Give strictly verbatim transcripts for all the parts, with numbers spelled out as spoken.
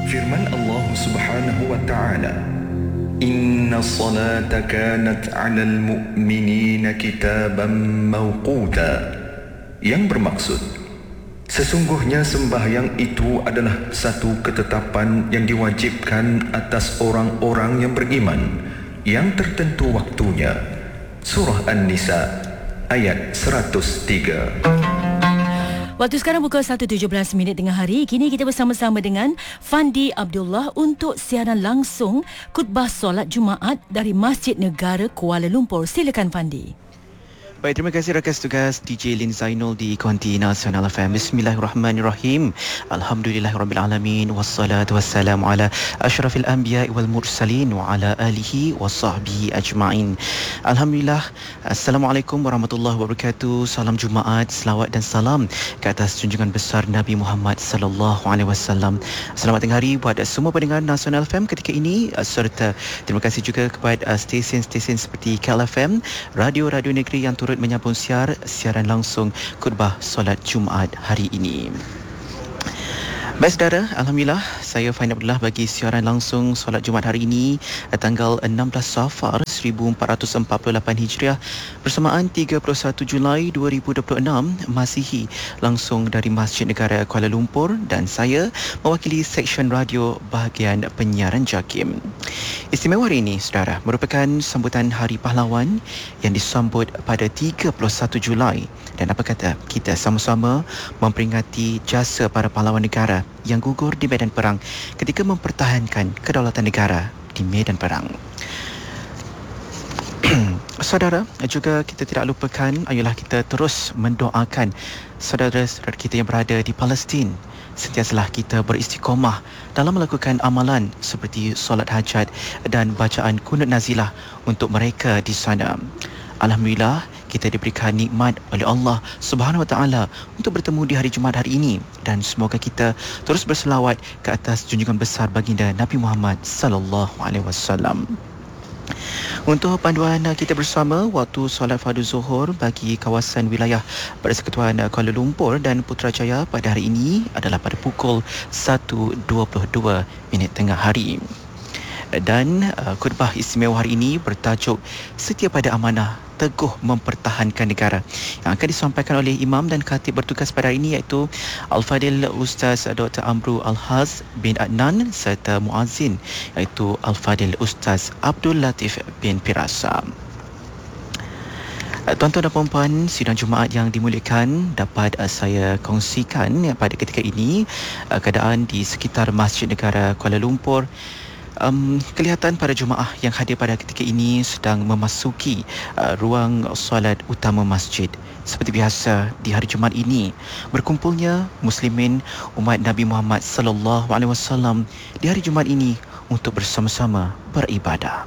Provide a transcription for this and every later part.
Firman Allah Subhanahu wa taala, Inna salata kanat 'alal mu'minina kitaban mawquta, yang bermaksud sesungguhnya sembahyang itu adalah satu ketetapan yang diwajibkan atas orang-orang yang beriman yang tertentu waktunya. Surah An-Nisa ayat seratus tiga. Waktu sekarang pukul satu tujuh belas minit tengah hari. Kini kita bersama-sama dengan Fandi Abdullah untuk siaran langsung khutbah solat Jumaat dari Masjid Negara Kuala Lumpur. Silakan Fandi. Baik, terima kasih rakan tugas D J Lin Zainul di Konti Nasional F M. Bismillahirrahmanirrahim. Alhamdulillahirrabbilalamin. Wassalatu wassalamu ala asyrafil anbiya wal mursalin wa ala alihi wa sahbihi ajma'in. Alhamdulillah. Assalamualaikum warahmatullahi wabarakatuh. Salam Jumaat, selawat dan salam ke atas junjungan besar Nabi Muhammad sallallahu alaihi wasallam. Selamat tengah hari buat semua pendengar Nasional F M ketika ini, serta terima kasih juga kepada stesen-stesen seperti K L F M, radio-radio negeri yang turut menyambung siar siaran langsung khutbah solat Jumaat hari ini. Baik saudara, Alhamdulillah saya Fandi Abdullah bagi siaran langsung solat Jumaat hari ini tanggal enam belas Safar seribu empat ratus empat puluh lapan Hijriah bersamaan tiga puluh satu Julai dua ribu dua puluh enam Masihi, langsung dari Masjid Negara Kuala Lumpur, dan saya mewakili seksyen radio bahagian penyiaran JAKIM. Istimewa hari ini saudara merupakan sambutan Hari Pahlawan yang disambut pada tiga puluh satu Julai, dan apa kata kita sama-sama memperingati jasa para pahlawan negara yang gugur di medan perang ketika mempertahankan kedaulatan negara di medan perang. Saudara, juga kita tidak lupakan, ayolah kita terus mendoakan saudara-saudara kita yang berada di Palestin. Sentiasalah kita beristiqomah dalam melakukan amalan seperti solat hajat dan bacaan kunut nazilah untuk mereka di sana. Alhamdulillah, kita diberikan nikmat oleh Allah Subhanahu Wa Taala untuk bertemu di hari Jumaat hari ini, dan semoga kita terus berselawat ke atas junjungan besar baginda Nabi Muhammad sallallahu alaihi wasallam. Untuk panduan kita bersama waktu solat fardu zuhur bagi kawasan wilayah Persekutuan Kuala Lumpur dan Putrajaya pada hari ini adalah pada pukul satu dua puluh dua minit tengah hari. Dan uh, khutbah istimewa hari ini bertajuk Setia pada Amanah, Teguh Mempertahankan Negara, yang akan disampaikan oleh Imam dan Khatib bertugas pada hari ini, iaitu Al-Fadil Ustaz Doktor Amru Al-Haz bin Adnan, serta Muazzin iaitu Al-Fadil Ustaz Abdul Latif bin Pirasa. Tuan-tuan dan puan-puan sidang Jumaat yang dimuliakan, dapat uh, saya kongsikan pada ketika ini uh, keadaan di sekitar Masjid Negara Kuala Lumpur. Um, kelihatan para jemaah yang hadir pada ketika ini sedang memasuki uh, ruang solat utama masjid. Seperti biasa di hari Jumaat ini, berkumpulnya muslimin umat Nabi Muhammad sallallahu alaihi wasallam di hari Jumaat ini untuk bersama-sama beribadah.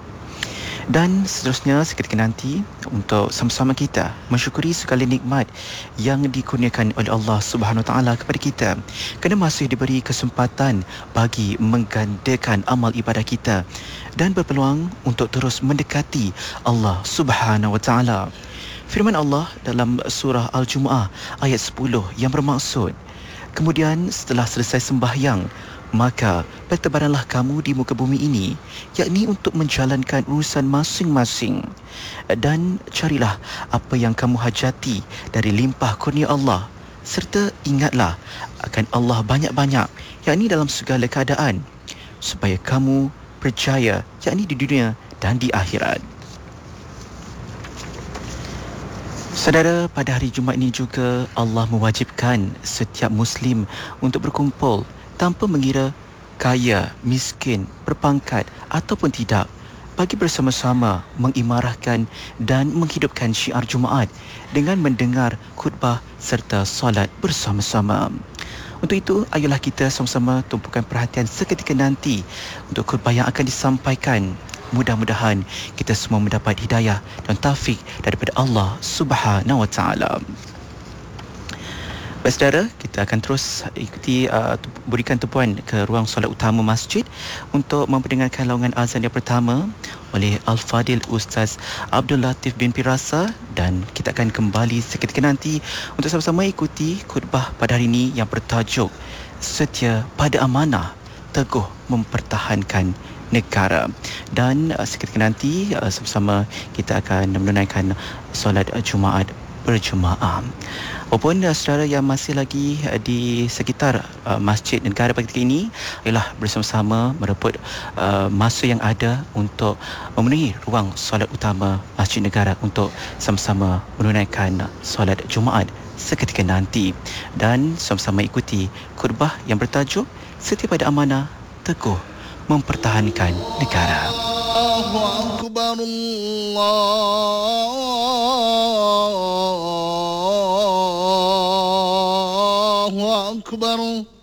Dan seterusnya seketika nanti untuk sama-sama kita mensyukuri segala nikmat yang dikurniakan oleh Allah Subhanahu Wa Taala kepada kita, kerana masih diberi kesempatan bagi menggandakan amal ibadah kita dan berpeluang untuk terus mendekati Allah Subhanahu Wa Taala. Firman Allah dalam surah Al-Jumu'ah ayat sepuluh yang bermaksud, kemudian setelah selesai sembahyang, maka bertebaranlah kamu di muka bumi ini, yakni untuk menjalankan urusan masing-masing, dan carilah apa yang kamu hajati dari limpah kurnia Allah, serta ingatlah akan Allah banyak-banyak, yakni dalam segala keadaan, supaya kamu berjaya, yakni di dunia dan di akhirat. Saudara, pada hari Jumaat ini juga Allah mewajibkan setiap Muslim untuk berkumpul tanpa mengira kaya, miskin, berpangkat ataupun tidak, bagi bersama-sama mengimarahkan dan menghidupkan syiar Jumaat dengan mendengar khutbah serta solat bersama-sama. Untuk itu, ayolah kita sama-sama tumpukan perhatian seketika nanti untuk khutbah yang akan disampaikan. Mudah-mudahan kita semua mendapat hidayah dan taufik daripada Allah Subhanahu Wa Taala. Baik saudara, kita akan terus ikuti uh, berikan tumpuan ke ruang solat utama masjid untuk memperdengarkan laungan azan yang pertama oleh Al-Fadil Ustaz Abdul Latif bin Pirasa, dan kita akan kembali seketika nanti untuk sama-sama ikuti khutbah pada hari ini yang bertajuk Setia pada Amanah, teguh mempertahankan negara. Dan uh, seketika nanti uh, sama-sama kita akan menunaikan solat uh, Jumaat berjemaah. Walaupun uh, saudara yang masih lagi uh, di sekitar uh, Masjid Negara pada ketika ini ialah bersama-sama merebut uh, masa yang ada untuk memenuhi ruang solat utama Masjid Negara untuk sama-sama menunaikan uh, solat Jumaat seketika nanti, dan sama-sama ikuti khutbah yang bertajuk Setia pada Amanah, Teguh Mempertahankan Negara. Allahu Akbar, Allahu Akbar.